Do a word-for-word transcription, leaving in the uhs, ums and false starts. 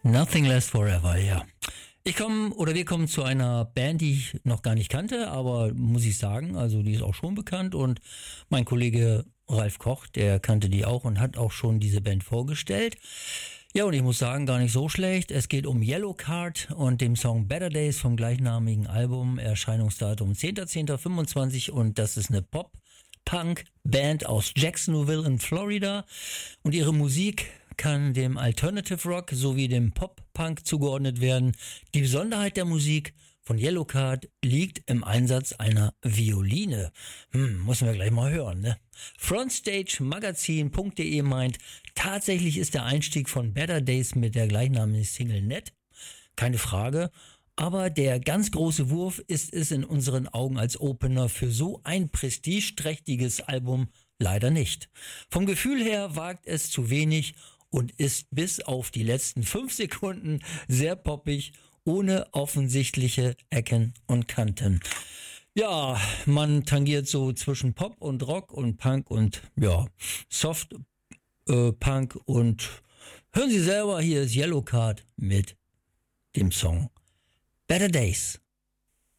Nothing Lasts Forever, ja. Ich komme oder wir kommen zu einer Band, die ich noch gar nicht kannte, aber muss ich sagen, also die ist auch schon bekannt und mein Kollege Ralf Koch, der kannte die auch und hat auch schon diese Band vorgestellt. Ja, und ich muss sagen, gar nicht so schlecht. Es geht um Yellowcard und dem Song Better Days vom gleichnamigen Album, Erscheinungsdatum zehnter zehnter fünfundzwanzig und das ist eine Pop-Punk-Band aus Jacksonville in Florida und ihre Musik kann dem Alternative Rock sowie dem Pop-Punk zugeordnet werden. Die Besonderheit der Musik von Yellowcard liegt im Einsatz einer Violine. Hm, müssen wir gleich mal hören, ne? Frontstagemagazin punkt de meint, tatsächlich ist der Einstieg von Better Days mit der gleichnamigen Single nett. Keine Frage. Aber der ganz große Wurf ist es in unseren Augen als Opener für so ein prestigeträchtiges Album leider nicht. Vom Gefühl her wagt es zu wenig und ist bis auf die letzten fünf Sekunden sehr poppig, ohne offensichtliche Ecken und Kanten. Ja, man tangiert so zwischen Pop und Rock und Punk und ja, Soft äh, Punk und hören Sie selber, hier ist Yellowcard mit dem Song Better Days.